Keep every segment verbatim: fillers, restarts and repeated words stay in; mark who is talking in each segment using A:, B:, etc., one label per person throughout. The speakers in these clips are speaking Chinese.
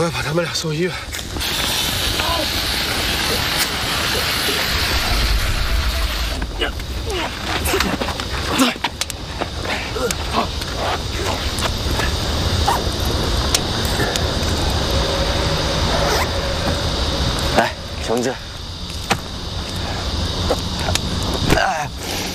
A: 快把他们俩送医院。
B: 来，琼枝。哎。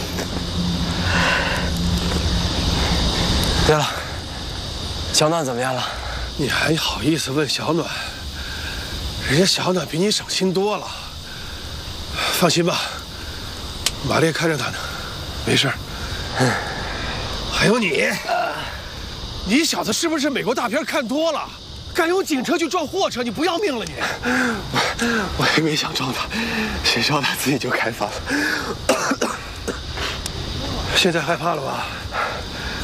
B: 对了，小暖怎么样了？
A: 你还好意思问小暖？人家小暖比你省心多了。放心吧，马烈看着他呢，没事。嗯。还有你，你小子是不是美国大片看多了？敢用警车去撞货车，你不要命了你？
B: 我我也没想撞他，谁知道他自己就开翻了。
A: 现在害怕了吧？